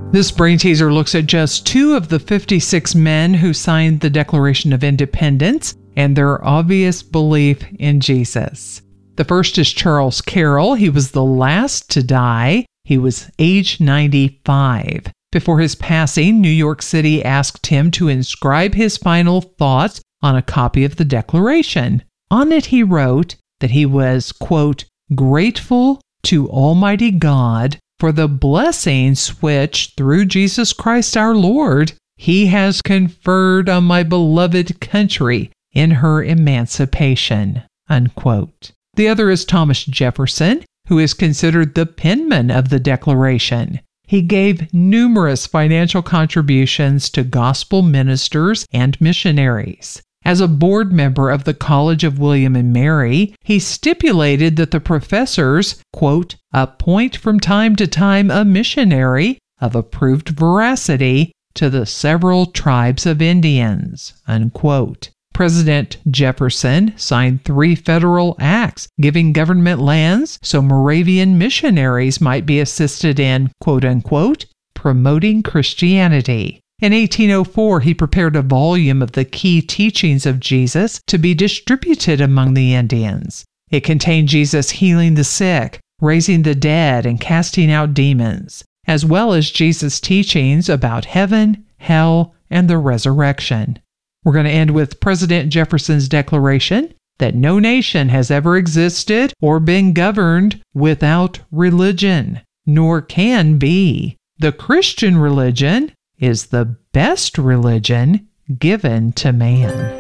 This brain teaser looks at just 2 of the 56 men who signed the Declaration of Independence and their obvious belief in Jesus. The first is Charles Carroll. He was the last to die. He was age 95. Before his passing, New York City asked him to inscribe his final thoughts on a copy of the Declaration. On it, he wrote that he was, quote, grateful to Almighty God for the blessings which, through Jesus Christ our Lord, He has conferred on my beloved country in her emancipation, unquote. The other is Thomas Jefferson, who is considered the penman of the Declaration. He gave numerous financial contributions to gospel ministers and missionaries. As a board member of the College of William and Mary, he stipulated that the professors, quote, appoint from time to time a missionary of approved veracity to the several tribes of Indians, unquote. President Jefferson signed 3 federal acts giving government lands so Moravian missionaries might be assisted in, quote unquote, promoting Christianity. In 1804, he prepared a volume of the key teachings of Jesus to be distributed among the Indians. It contained Jesus healing the sick, raising the dead, and casting out demons, as well as Jesus' teachings about heaven, hell, and the resurrection. We're going to end with President Jefferson's declaration that no nation has ever existed or been governed without religion, nor can be. The Christian religion is the best religion given to man.